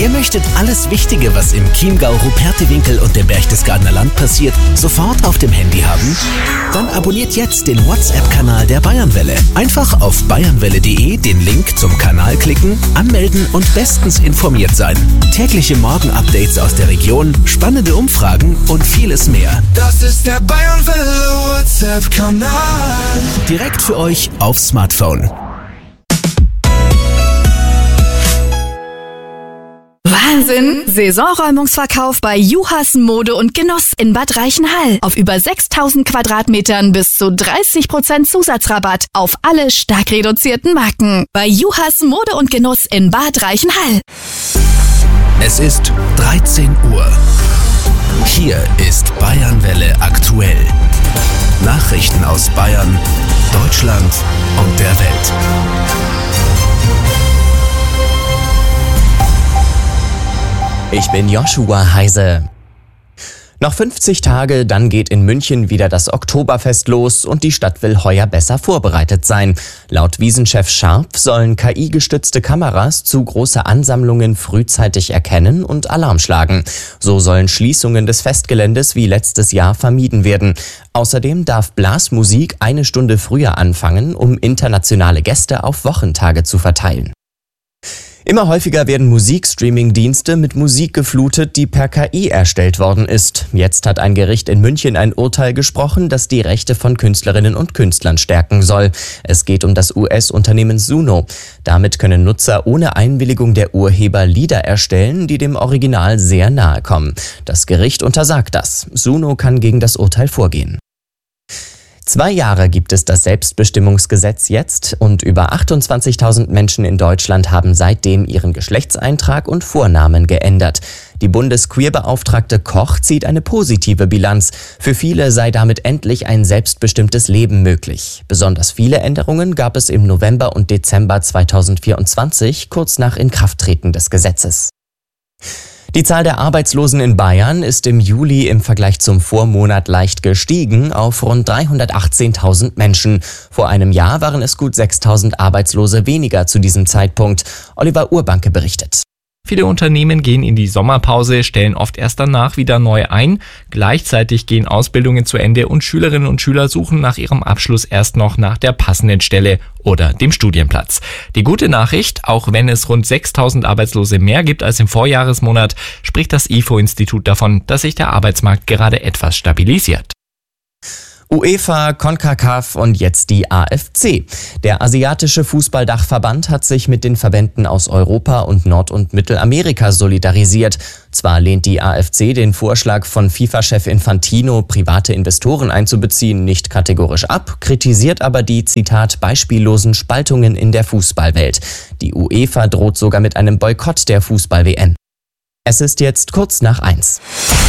Ihr möchtet alles Wichtige, was im Chiemgau, Rupertewinkel und dem Berchtesgadener Land passiert, sofort auf dem Handy haben? Dann abonniert jetzt den WhatsApp-Kanal der Bayernwelle. Einfach auf bayernwelle.de den Link zum Kanal klicken, anmelden und bestens informiert sein. Tägliche Morgen-Updates aus der Region, spannende Umfragen und vieles mehr. Das ist der Bayernwelle WhatsApp-Kanal. Direkt für euch aufs Smartphone. Wahnsinn! Saisonräumungsverkauf bei Juhas Mode und Genuss in Bad Reichenhall. Auf über 6000 Quadratmetern bis zu 30% Zusatzrabatt auf alle stark reduzierten Marken. Bei Juhas Mode und Genuss in Bad Reichenhall. Es ist 13 Uhr. Hier ist Bayernwelle aktuell. Nachrichten aus Bayern, Deutschland und der Welt. Ich bin Joshua Heise. Noch 50 Tage, dann geht in München wieder das Oktoberfest los und die Stadt will heuer besser vorbereitet sein. Laut Wiesenchef Scharf sollen KI-gestützte Kameras zu große Ansammlungen frühzeitig erkennen und Alarm schlagen. So sollen Schließungen des Festgeländes wie letztes Jahr vermieden werden. Außerdem darf Blasmusik 1 Stunde früher anfangen, um internationale Gäste auf Wochentage zu verteilen. Immer häufiger werden Musikstreaming-Dienste mit Musik geflutet, die per KI erstellt worden ist. Jetzt hat ein Gericht in München ein Urteil gesprochen, das die Rechte von Künstlerinnen und Künstlern stärken soll. Es geht um das US-Unternehmen Suno. Damit können Nutzer ohne Einwilligung der Urheber Lieder erstellen, die dem Original sehr nahe kommen. Das Gericht untersagt das. Suno kann gegen das Urteil vorgehen. 2 Jahre gibt es das Selbstbestimmungsgesetz jetzt und über 28.000 Menschen in Deutschland haben seitdem ihren Geschlechtseintrag und Vornamen geändert. Die Bundesqueerbeauftragte Koch zieht eine positive Bilanz. Für viele sei damit endlich ein selbstbestimmtes Leben möglich. Besonders viele Änderungen gab es im November und Dezember 2024, kurz nach Inkrafttreten des Gesetzes. Die Zahl der Arbeitslosen in Bayern ist im Juli im Vergleich zum Vormonat leicht gestiegen auf rund 318.000 Menschen. Vor einem Jahr waren es gut 6.000 Arbeitslose weniger zu diesem Zeitpunkt. Oliver Urbanke berichtet. Viele Unternehmen gehen in die Sommerpause, stellen oft erst danach wieder neu ein. Gleichzeitig gehen Ausbildungen zu Ende und Schülerinnen und Schüler suchen nach ihrem Abschluss erst noch nach der passenden Stelle oder dem Studienplatz. Die gute Nachricht, auch wenn es rund 6.000 Arbeitslose mehr gibt als im Vorjahresmonat, spricht das IFO-Institut davon, dass sich der Arbeitsmarkt gerade etwas stabilisiert. UEFA, CONCACAF und jetzt die AFC. Der asiatische Fußballdachverband hat sich mit den Verbänden aus Europa und Nord- und Mittelamerika solidarisiert. Zwar lehnt die AFC den Vorschlag von FIFA-Chef Infantino, private Investoren einzubeziehen, nicht kategorisch ab, kritisiert aber die, Zitat, beispiellosen Spaltungen in der Fußballwelt. Die UEFA droht sogar mit einem Boykott der Fußball-WM. Es ist jetzt kurz nach 1.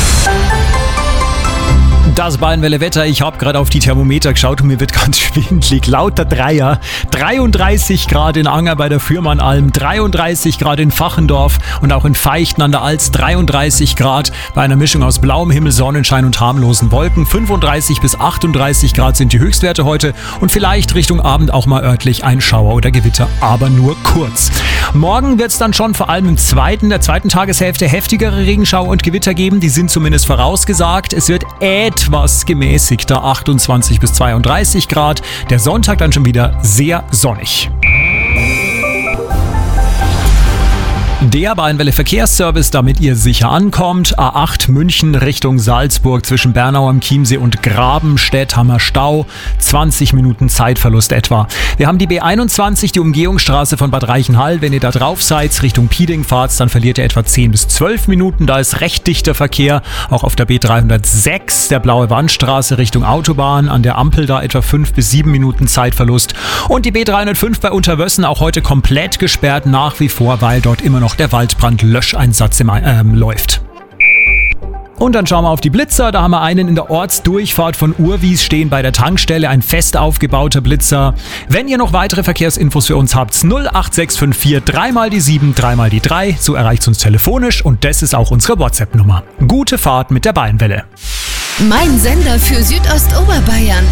Das Bayernwelle-Wetter, ich habe gerade auf die Thermometer geschaut und mir wird ganz schwindelig. Lauter Dreier, 33 Grad in Anger bei der Fürmannalm, 33 Grad in Fachendorf und auch in Feichten an der Alz, 33 Grad bei einer Mischung aus blauem Himmel, Sonnenschein und harmlosen Wolken. 35 bis 38 Grad sind die Höchstwerte heute und vielleicht Richtung Abend auch mal örtlich ein Schauer oder Gewitter, aber nur kurz. Morgen wird es dann schon vor allem in der zweiten Tageshälfte heftigere Regenschauer und Gewitter geben, die sind zumindest vorausgesagt. Es wird etwas gemäßigter, 28 bis 32 Grad. Der Sonntag dann schon wieder sehr sonnig. Der Bayernwelle Verkehrsservice, damit ihr sicher ankommt. A8 München Richtung Salzburg zwischen Bernau am Chiemsee und Grabenstedt haben wir Stau. 20 Minuten Zeitverlust etwa. Wir haben die B21, die Umgehungsstraße von Bad Reichenhall. Wenn ihr da drauf seid, Richtung Pieding fahrt, dann verliert ihr etwa 10 bis 12 Minuten. Da ist recht dichter Verkehr. Auch auf der B306, der Blaue Wandstraße Richtung Autobahn. An der Ampel da etwa 5 bis 7 Minuten Zeitverlust. Und die B305 bei Unterwössen auch heute komplett gesperrt nach wie vor, weil dort immer noch der Waldbrandlöscheinsatz läuft. Und dann schauen wir auf die Blitzer. Da haben wir einen in der Ortsdurchfahrt von Urwies stehen bei der Tankstelle. Ein fest aufgebauter Blitzer. Wenn ihr noch weitere Verkehrsinfos für uns habt, 08654 3 die 7 3 die 3. So erreicht uns telefonisch und das ist auch unsere WhatsApp-Nummer. Gute Fahrt mit der Bayernwelle. Mein Sender für Südostoberbayern.